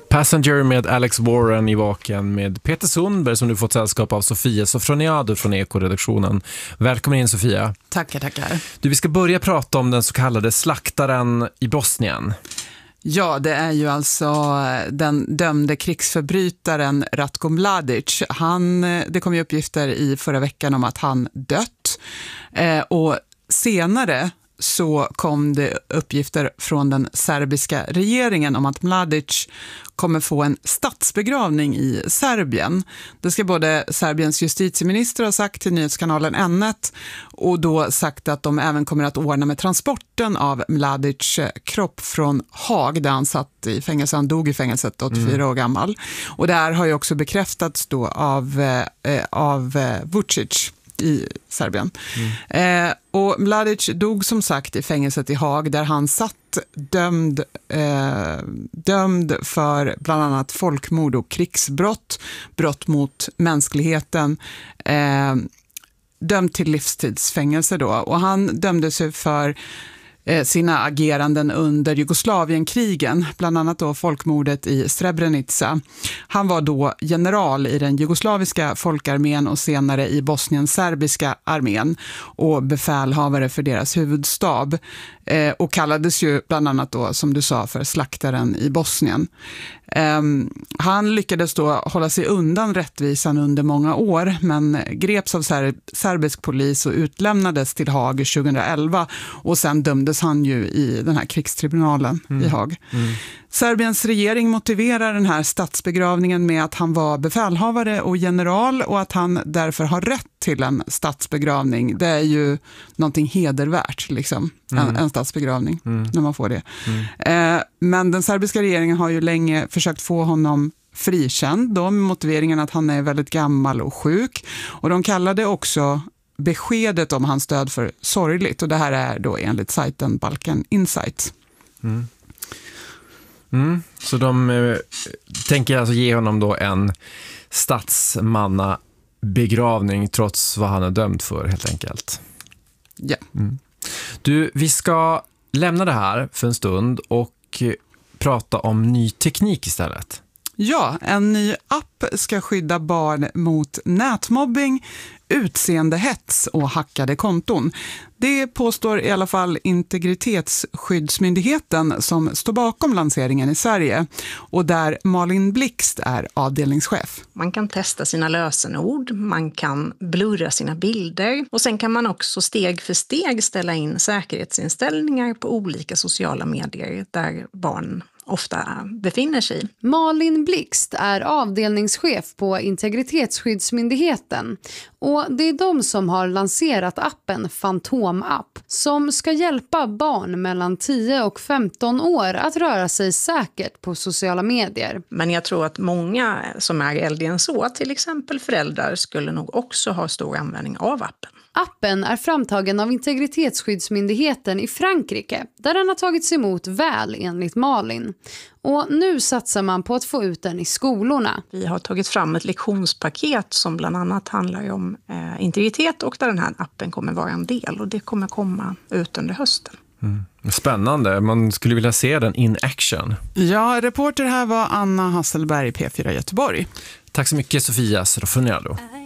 Passenger med Alex Warren i Vaken med Peter Sundberg som du fått sällskap av Sofia Sofroniadou från Eko-redaktionen. Välkommen in Sofia. Tackar. Vi ska börja prata om den så kallade slaktaren i Bosnien. Ja, det är ju alltså den dömde krigsförbrytaren Ratko Mladic. Det kom ju uppgifter i förra veckan om att han dött. Och senare så kom det uppgifter från den serbiska regeringen om att Mladic kommer få en statsbegravning i Serbien. Det ska både Serbiens justitieminister ha sagt till nyhetskanalen N1 och då sagt att de även kommer att ordna med transporten av Mladics kropp från Haag där han satt i fängelse. Han dog i fängelset 84 år gammal. Och det här har ju också bekräftats då av Vučić i Serbien. Och Mladic dog som sagt i fängelset i Haag där han satt dömd för bland annat folkmord och krigsbrott, brott mot mänskligheten, dömd till livstidsfängelse då. Och han dömde sig för sina ageranden under Jugoslavienkrigen, bland annat då folkmordet i Srebrenica. Han var då general i den jugoslaviska folkarmén och senare i Bosnien-serbiska armén och befälhavare för deras huvudstab och kallades ju bland annat då, som du sa, för slaktaren i Bosnien. Han lyckades då hålla sig undan rättvisan under många år men greps av serbisk polis och utlämnades till Haag 2011 och sen dömdes han ju i den här krigstribunalen i Haag. Serbiens regering motiverar den här statsbegravningen med att han var befälhavare och general och att han därför har rätt till en statsbegravning. Det är ju någonting hedervärt, liksom, en statsbegravning när man får det. Men den serbiska regeringen har ju länge försökt få honom frikänd då, med motiveringen att han är väldigt gammal och sjuk. Och de kallade också beskedet om hans död för sorgligt. Och det här är då enligt sajten Balkan Insight. Så de tänker alltså ge honom då en statsmannabegravning trots vad han är dömd för helt enkelt. Ja. Du, vi ska lämna det här för en stund och prata om ny teknik istället. Ja, en ny app ska skydda barn mot nätmobbing, utseendehets och hackade konton. Det påstår i alla fall Integritetsskyddsmyndigheten som står bakom lanseringen i Sverige och där Malin Blixt är avdelningschef. Man kan testa sina lösenord, man kan blurra sina bilder och sen kan man också steg för steg ställa in säkerhetsinställningar på olika sociala medier där barn ofta befinner sig. Malin Blixt är avdelningschef på Integritetsskyddsmyndigheten och det är de som har lanserat appen Fantom-app som ska hjälpa barn mellan 10 och 15 år att röra sig säkert på sociala medier. Men jag tror att många som är äldre än så, till exempel föräldrar, skulle nog också ha stor användning av appen. Appen är framtagen av Integritetsskyddsmyndigheten i Frankrike där den har tagits emot väl enligt Malin. Och nu satsar man på att få ut den i skolorna. Vi har tagit fram ett lektionspaket som bland annat handlar om integritet och där den här appen kommer vara en del och det kommer komma ut under hösten. Spännande, man skulle vilja se den in action. Ja, reporter här var Anna Hasselberg, P4 Göteborg. Tack så mycket Sofia Sofroniadou.